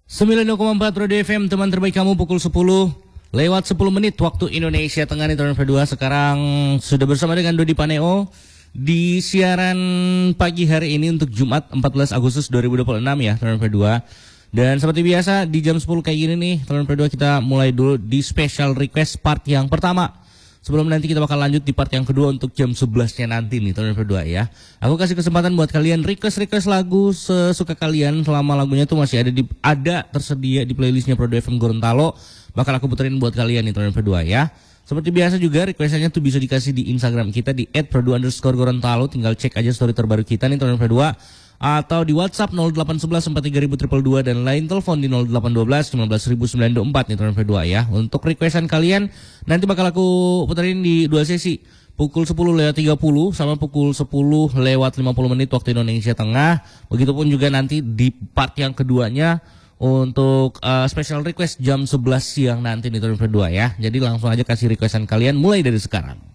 90,4 Radio FM, teman terbaik kamu pukul 10 lewat 10 menit waktu Indonesia Tengah nih tahun kedua. Sekarang sudah bersama dengan Dodi Paneo di siaran pagi hari ini untuk Jumat 14 Agustus 2026 ya tahun kedua. Dan seperti biasa di jam 10 kayak gini nih tahun kedua kita mulai dulu di special request part yang pertama. Sebelum nanti kita bakal lanjut di part yang kedua untuk jam 11-nya nanti nih tahun kedua ya. Aku kasih kesempatan buat kalian request lagu sesuka kalian selama lagunya tuh masih ada tersedia di playlistnya Prodo FM Gorontalo. Bakal aku puterin buat kalian nih tahun kedua ya. Seperti biasa juga requestannya tuh bisa dikasih di Instagram kita di @prodo_gorontalo. Tinggal cek aja story terbaru kita nih tahun kedua. Atau di WhatsApp 0811 43022 dan lain telepon di 0812 15924 nih tahun kedua ya. Untuk requestan kalian nanti bakal aku puterin di dua sesi, pukul 10 lewat 30 sama pukul 10 lewat 50 menit waktu Indonesia Tengah. Begitupun juga nanti di part yang keduanya untuk special request jam 11 siang nanti nih tahun kedua ya. Jadi langsung aja kasih requestan kalian mulai dari sekarang.